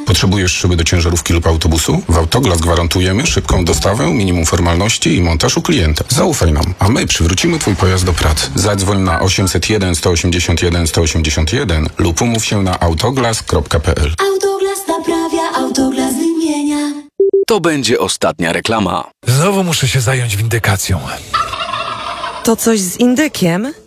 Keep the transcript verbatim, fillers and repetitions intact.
Potrzebujesz szyby do ciężarówki lub autobusu? W Autoglas gwarantujemy szybką dostawę, minimum formalności i montaż u klienta. Zaufaj nam, a my przywrócimy Twój pojazd do pracy. Zadzwoń na osiemset jeden, sto osiemdziesiąt jeden, sto osiemdziesiąt jeden lub umów się na autoglas kropka p l. Autoglas naprawia, Autoglas wymienia. To będzie ostatnia reklama. Znowu muszę się zająć windykacją. To coś z indykiem?